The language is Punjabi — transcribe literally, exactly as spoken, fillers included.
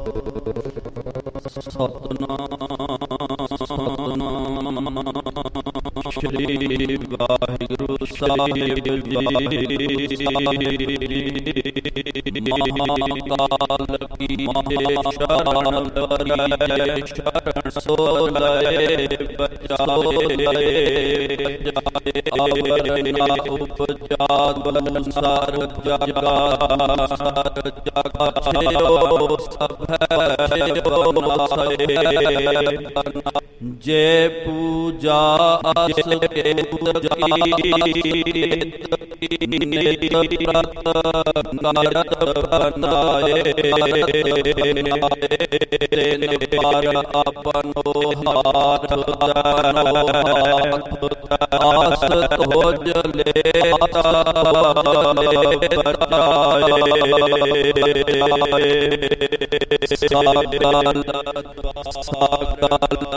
ਸਤਿਨਾਮ ਸਤਿਨਾਮ ਸ਼੍ਰੀ ਵਾਹਿਗੁਰੂ ਸਾਹਿਬ ਜੀ। ਮਹਾਕਾਲ ਕੀ ਸ਼ਰਨ ਪਰੀ ਸ਼ਰਨ ਸੋ ਲਏ ਬਚਾਓ ਲਏ ਆਵਰ ਨਾ ਉਪਜਾਤ ਸੰਸਾਰ ਜਗਾ ਸੰਸਾਰ ਜਗਾ ਛਿਓ ਸਭ ਹੈ ਜੇ ਪੂਜਾ ਅਸ ਕੇ ਪੂਜੀ ਨਿਤ ਪ੍ਰਤ ਨਰਤ ਬਨਾਏ ਨਿਪਾਰ ਆਪਨੋ ਹਾਰ ਆਸ ਤੋਜ ਲੈ ਬਤਾਏ ਸਾਗਲ ਸਾਗਲ